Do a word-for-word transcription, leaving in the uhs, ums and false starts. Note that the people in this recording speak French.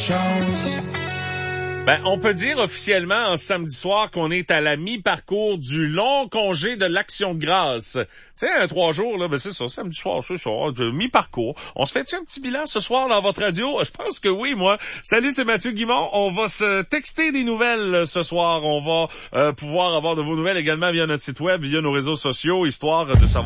chose. Ben, on peut dire officiellement en samedi soir qu'on est à la mi-parcours du long congé de l'Action de grâce. Tu sais, un trois jours, là, ben c'est ça, samedi soir, c'est ça, mi-parcours. On se fait-tu un petit bilan ce soir dans votre radio? Je pense que oui, moi. Salut, c'est Mathieu Guimond. On va se texter des nouvelles ce soir. On va euh, pouvoir avoir de vos nouvelles également via notre site web, via nos réseaux sociaux, histoire de savoir